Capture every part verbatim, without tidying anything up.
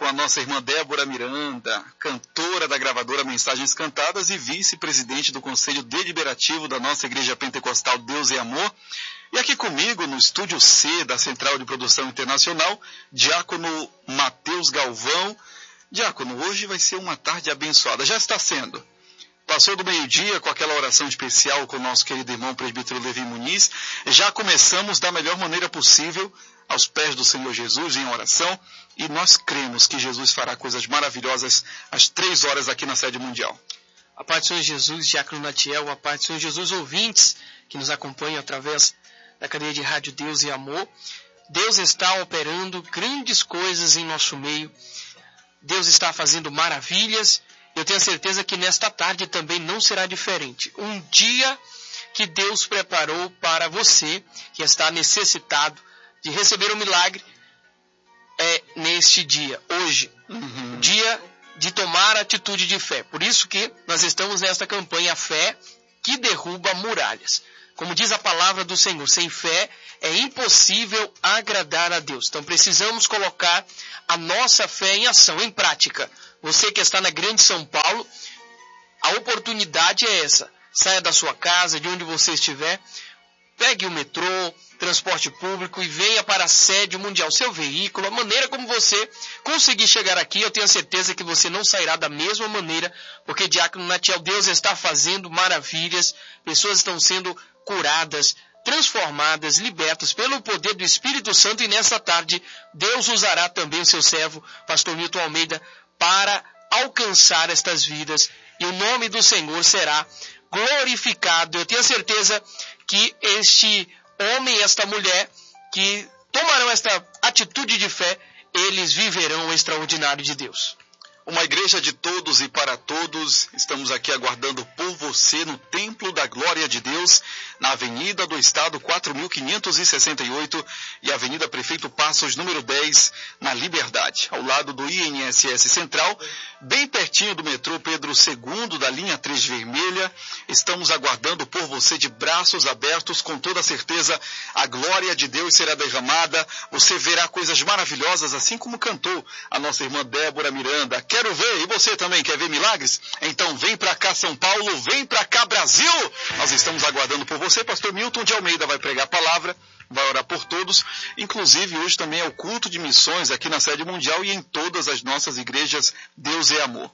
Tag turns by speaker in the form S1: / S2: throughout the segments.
S1: a nossa irmã Débora Miranda, cantora da gravadora Mensagens Cantadas e vice-presidente do Conselho Deliberativo da nossa Igreja Pentecostal Deus e Amor. E aqui comigo, no Estúdio C da Central de Produção Internacional, Diácono Matheus Galvão. Diácono, hoje vai ser uma tarde abençoada, já está sendo. Passou do meio-dia com aquela oração especial com o nosso querido irmão presbítero Levi Muniz. Já começamos da melhor maneira possível, aos pés do Senhor Jesus em oração, e nós cremos que Jesus fará coisas maravilhosas às três horas aqui na sede mundial.
S2: A paz do Senhor Jesus, Diácono Natiel, a paz do Senhor Jesus, ouvintes que nos acompanham através da cadeia de Rádio Deus e Amor. Deus está operando grandes coisas em nosso meio. Deus está fazendo maravilhas. Eu tenho certeza que nesta tarde também não será diferente. Um dia que Deus preparou para você, que está necessitado de receber o milagre, é neste dia, hoje. Uhum. Dia de tomar atitude de fé. Por isso que nós estamos nesta campanha Fé que derruba muralhas. Como diz a palavra do Senhor, sem fé é impossível agradar a Deus. Então precisamos colocar a nossa fé em ação, em prática. Você que está na grande São Paulo, a oportunidade é essa. Saia da sua casa, de onde você estiver, pegue o metrô, transporte público e venha para a sede mundial. Seu veículo, a maneira como você conseguir chegar aqui, eu tenho certeza que você não sairá da mesma maneira, porque Diácono Natiel, Deus está fazendo maravilhas, pessoas estão sendo curadas, transformadas, libertas pelo poder do Espírito Santo, e nessa tarde Deus usará também o seu servo, pastor Milton Almeida, para alcançar estas vidas, e o nome do Senhor será glorificado. Eu tenho certeza que este homem e esta mulher que tomarão esta atitude de fé, eles viverão o extraordinário de Deus.
S1: Uma igreja de todos e para todos, estamos aqui aguardando por você no Templo da Glória de Deus, na Avenida do Estado quatro mil quinhentos e sessenta e oito e Avenida Prefeito Passos, número dez, na Liberdade, ao lado do I N S S Central, bem pertinho do metrô Pedro segundo, da linha três vermelha. Estamos aguardando por você de braços abertos, com toda certeza a glória de Deus será derramada, você verá coisas maravilhosas, assim como cantou a nossa irmã Débora Miranda. Quero ver, e você também quer ver milagres? Então vem pra cá São Paulo, vem pra cá Brasil! Nós estamos aguardando por você. Pastor Milton de Almeida vai pregar a palavra, vai orar por todos. Inclusive hoje também é o culto de missões aqui na sede mundial e em todas as nossas igrejas. Deus é amor.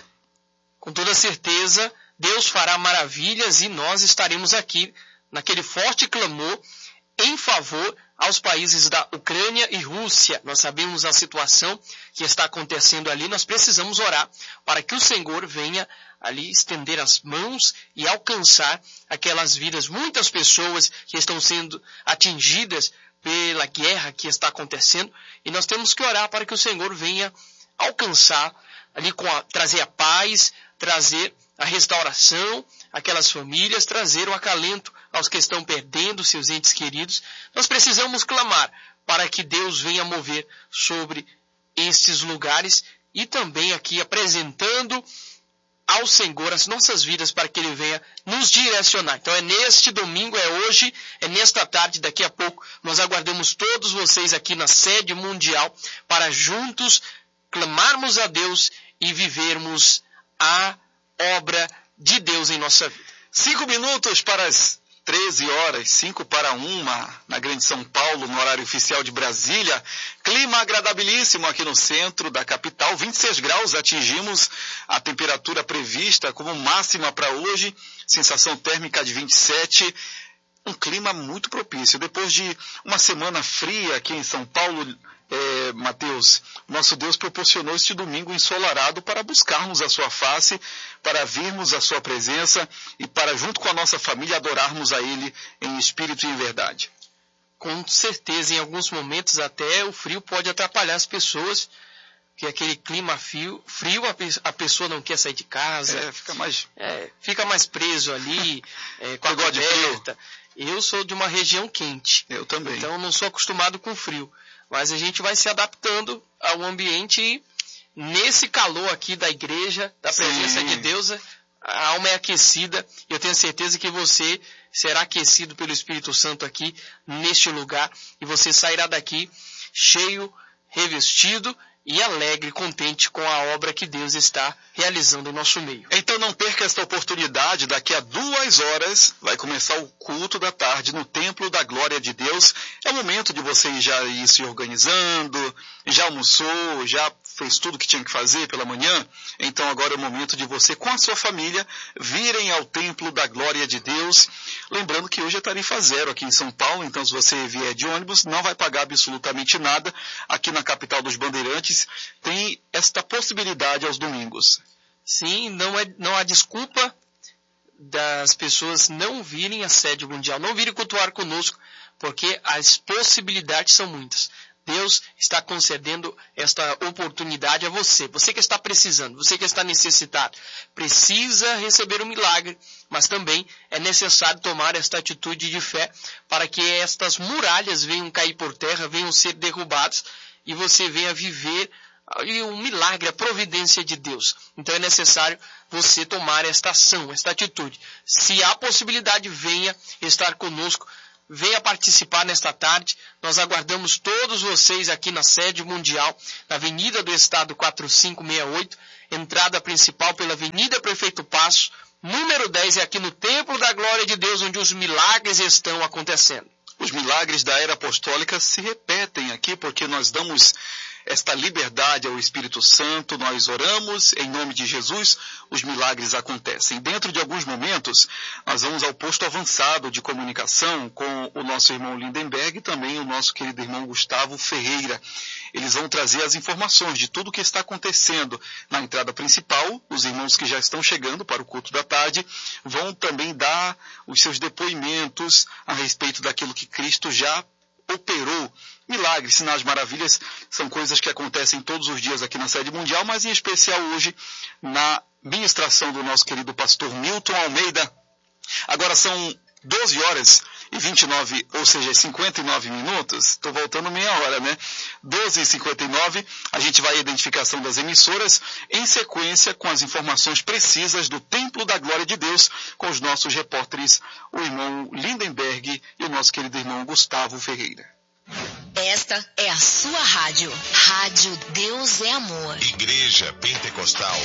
S2: Com toda certeza, Deus fará maravilhas e nós estaremos aqui naquele forte clamor em favor aos países da Ucrânia e Rússia. Nós sabemos a situação que está acontecendo ali, nós precisamos orar para que o Senhor venha ali estender as mãos e alcançar aquelas vidas. Muitas pessoas que estão sendo atingidas pela guerra que está acontecendo, e nós temos que orar para que o Senhor venha alcançar ali, com a, trazer a paz, trazer a restauração àquelas famílias, trazer o acalento aos que estão perdendo seus entes queridos. Nós precisamos clamar para que Deus venha mover sobre estes lugares, e também aqui apresentando ao Senhor as nossas vidas para que Ele venha nos direcionar. Então é neste domingo, é hoje, é nesta tarde, daqui a pouco, nós aguardamos todos vocês aqui na sede mundial para juntos clamarmos a Deus e vivermos a obra de Deus em nossa vida.
S1: Cinco minutos para as treze horas, cinco para uma, na Grande São Paulo, no horário oficial de Brasília. Clima agradabilíssimo aqui no centro da capital, vinte e seis graus, atingimos a temperatura prevista como máxima para hoje, sensação térmica de vinte e sete, um clima muito propício. Depois de uma semana fria aqui em São Paulo, é, Mateus, nosso Deus proporcionou este domingo ensolarado para buscarmos a sua face, para virmos a sua presença e para, junto com a nossa família, adorarmos a Ele em espírito e em verdade.
S2: Com certeza, em alguns momentos até o frio pode atrapalhar as pessoas, que aquele clima frio, frio a pessoa não quer sair de casa,
S1: é, fica mais
S2: é, fica mais preso ali, é, com a coberta. Eu sou de uma região quente.
S1: Eu também.
S2: Então não sou acostumado com frio. Mas a gente vai se adaptando ao ambiente, e nesse calor aqui da igreja, da presença Sim. de Deus, a alma é aquecida. E eu tenho certeza que você será aquecido pelo Espírito Santo aqui neste lugar. E você sairá daqui cheio, revestido e alegre, contente com a obra que Deus está realizando em nosso meio.
S1: Então não perca esta oportunidade, daqui a duas horas vai começar o culto da tarde no Templo da Glória de Deus. É o momento de você já ir se organizando, já almoçou, já fez tudo o que tinha que fazer pela manhã. Então agora é o momento de você com a sua família virem ao Templo da Glória de Deus. Lembrando que hoje é tarifa zero aqui em São Paulo, então se você vier de ônibus não vai pagar absolutamente nada. Aqui na capital dos Bandeirantes tem esta possibilidade aos domingos.
S2: Sim, não, é, não há desculpa das pessoas não virem à sede mundial, não virem cultuar conosco, porque as possibilidades são muitas. Deus está concedendo esta oportunidade a você, você que está precisando, você que está necessitado, precisa receber um milagre, mas também é necessário tomar esta atitude de fé para que estas muralhas venham cair por terra, venham ser derrubadas e você venha viver um milagre, a providência de Deus. Então é necessário você tomar esta ação, esta atitude. Se há possibilidade, venha estar conosco, venha participar nesta tarde. Nós aguardamos todos vocês aqui na sede mundial, na Avenida do Estado quatro cinco seis oito, entrada principal pela Avenida Prefeito Passo, número dez, é aqui no Templo da Glória de Deus, onde os milagres estão acontecendo.
S1: Os milagres da era apostólica se repetem aqui porque nós damos esta liberdade ao Espírito Santo, nós oramos em nome de Jesus, os milagres acontecem. Dentro de alguns momentos, nós vamos ao posto avançado de comunicação com o nosso irmão Lindenberg e também o nosso querido irmão Gustavo Ferreira. Eles vão trazer as informações de tudo o que está acontecendo na entrada principal. Os irmãos que já estão chegando para o culto da tarde vão também dar os seus depoimentos a respeito daquilo que Cristo já operou. Milagres, sinais, maravilhas são coisas que acontecem todos os dias aqui na sede mundial, mas em especial hoje na ministração do nosso querido pastor Milton Almeida. Agora são doze horas e vinte e nove, ou seja, cinquenta e nove minutos. Estou voltando meia hora, né? doze e cinquenta e nove, a gente vai à identificação das emissoras em sequência com as informações precisas do Templo da Glória de Deus com os nossos repórteres, o irmão Lindenberg e o nosso querido irmão Gustavo Ferreira.
S3: Esta é a sua rádio. Rádio Deus é Amor.
S4: Igreja Pentecostal